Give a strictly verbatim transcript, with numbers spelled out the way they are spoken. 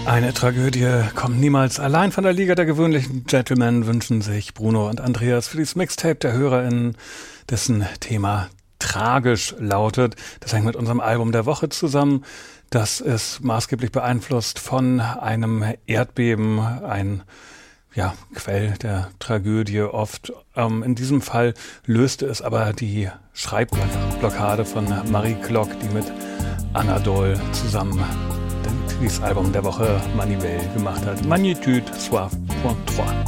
Eine Tragödie kommt niemals allein. Von der Liga der gewöhnlichen Gentlemen wünschen sich Bruno und Andreas für dieses Mixtape der HörerInnen, dessen Thema tragisch lautet. Das hängt mit unserem Album der Woche zusammen. Das ist maßgeblich beeinflusst von einem Erdbeben, ein ja, Quell der Tragödie oft. Ähm, in diesem Fall löste es aber die Schreibblockade von Marie Glock, die mit Anadol zusammen dieses Album der Woche Manivelle gemacht hat. Magnitude Soif Point drei.